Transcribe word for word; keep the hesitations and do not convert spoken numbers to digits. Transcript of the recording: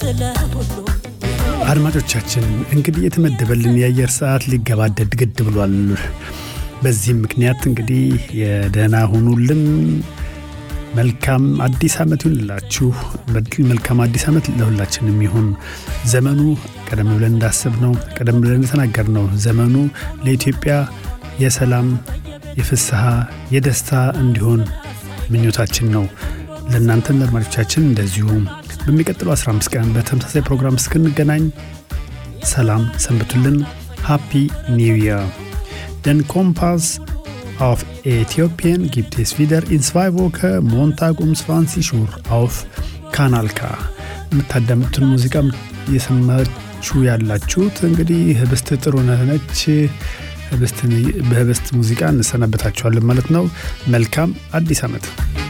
አድማጮቻችን እንግዲህ የተመደበልን የአየር ሰዓት ሊገባደድ ግድ ብሏል። በዚህ ምክንያት እንግዲህ የደህና ሁኑልን። መልካም አዲስ ዓመት ይሁንላችሁ። መልካም አዲስ ዓመት ለሁላችንም ይሁን። ዘመኑ ቀደም ብለን እንዳሰብነው ቀደም ብለን ተናገርነው ዘመኑ ለኢትዮጵያ የሰላም የፍስሐ የደስታ እንዲሆን ምኞታችን ነው። ለእናንተም ለአድማጮቻችን እንደዚሁ በሚቀጥለው አስራ አምስት ቀን በተመሳሳይ ፕሮግራም እስክንገናኝ ሰላም ሰንብቱልን። Happy New Year. Den Kompass auf Äthiopien gibt es wieder in zwei Wochen Montag um zwanzig Uhr auf Kanal K. የምታዳምጡትን ሙዚቃ የሰማችሁ ያላችሁት እንግዲህ ህብስት ጥሩነህ ነች። ህብስት በህብስት ሙዚቃ እንሰናበታችኋለን ማለት ነው። መልካም አዲስ ዓመት።